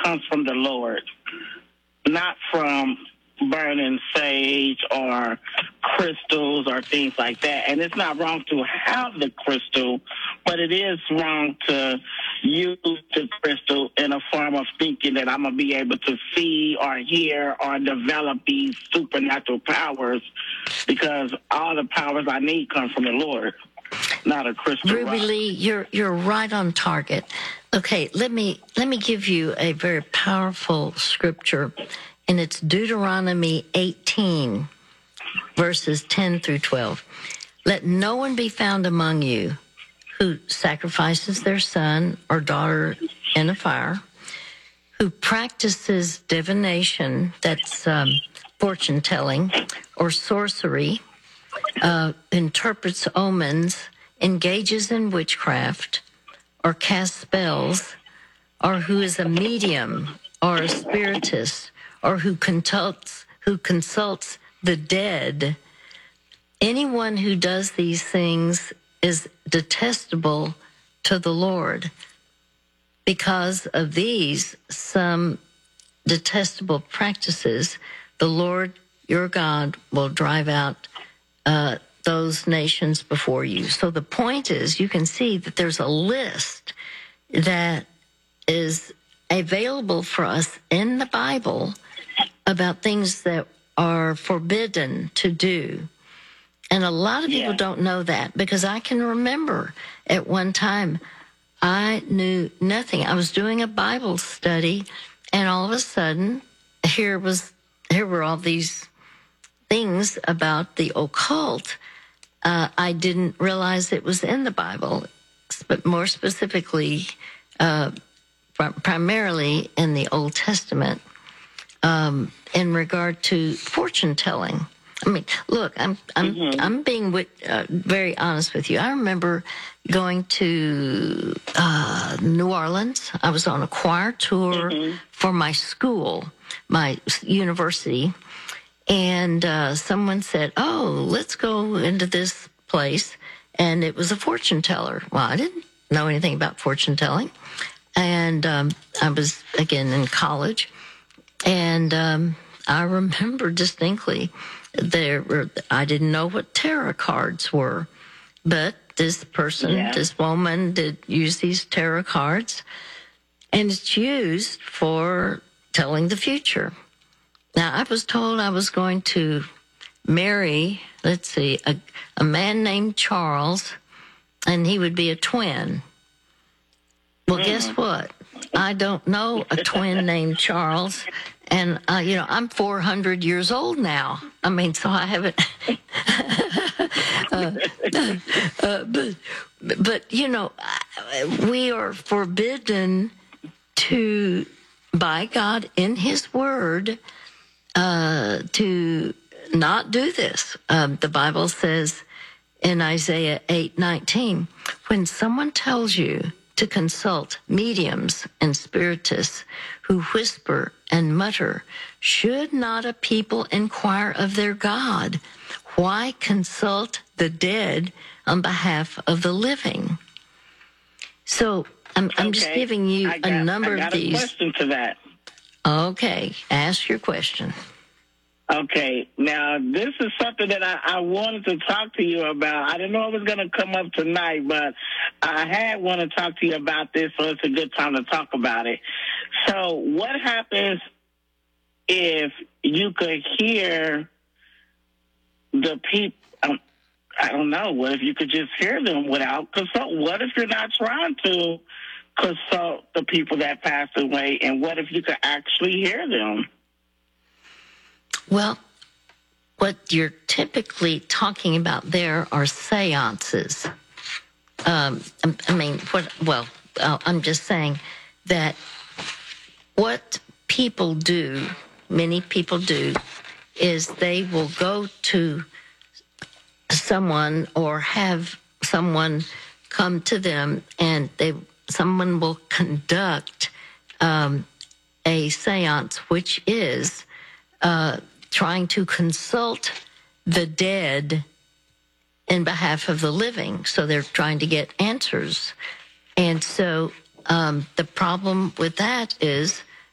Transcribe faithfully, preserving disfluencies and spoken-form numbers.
comes from the Lord, not from burning sage or crystals or things like that. And it's not wrong to have the crystal, but it is wrong to use the crystal in a form of thinking that I'm going to be able to see or hear or develop these supernatural powers, because all the powers I need come from the Lord, not a crystal Ruby rock. Lee, you're you're right on target. Okay, let me let me give you a very powerful scripture, and it's Deuteronomy eighteen, verses ten through twelve. Let no one be found among you who sacrifices their son or daughter in a fire, who practices divination, that's um, fortune telling, or sorcery, uh, interprets omens, engages in witchcraft, or casts spells, or who is a medium or a spiritist, or who consults who consults the dead. Anyone who does these things is detestable to the Lord. Because of these, some detestable practices, the Lord your God will drive out uh, those nations before you. So the point is, you can see that there's a list that is available for us in the Bible about things that are forbidden to do. And a lot of people Yeah. don't know that, because I can remember at one time I knew nothing. I was doing a Bible study, and all of a sudden here was here were all these things about the occult. Uh, I didn't realize it was in the Bible, but more specifically, uh, primarily in the Old Testament, um, in regard to fortune telling. I mean, look, I'm I'm mm-hmm. I'm being uh, very honest with you. I remember going to uh, New Orleans. I was on a choir tour mm-hmm. for my school, my university, and uh, someone said, "Oh, let's go into this place," and it was a fortune teller. Well, I didn't know anything about fortune telling, and um, I was again in college, and um, I remember distinctly. There were, I didn't know what tarot cards were, but this person, yeah. this woman did use these tarot cards, and it's used for telling the future. Now, I was told I was going to marry, let's see, a, a man named Charles, and he would be a twin. Well, mm. guess what? I don't know a twin named Charles. And, uh, you know, I'm four hundred years old now. I mean, so I haven't... uh, uh, but, but, you know, we are forbidden to, by God in His Word, uh, to not do this. Um, the Bible says in Isaiah eight nineteen, when someone tells you to consult mediums and spiritists who whisper and mutter, should not a people inquire of their God? Why consult the dead on behalf of the living? So I'm, I'm okay. just giving you got, a number I got of these. A question to that. Okay, ask your question. Okay, now this is something that I, I wanted to talk to you about. I didn't know it was going to come up tonight, but I had wanted to talk to you about this, so it's a good time to talk about it. So what happens if you could hear the people, um, I don't know, what if you could just hear them without consult? What if you're not trying to consult the people that passed away, and what if you could actually hear them? Well, what you're typically talking about there are seances. Um, I mean, what? Well, uh, I'm just saying that what people do, many people do, is they will go to someone or have someone come to them, and they someone will conduct um, a seance, which is uh, trying to consult the dead in behalf of the living. So they're trying to get answers. And so um, the problem with that is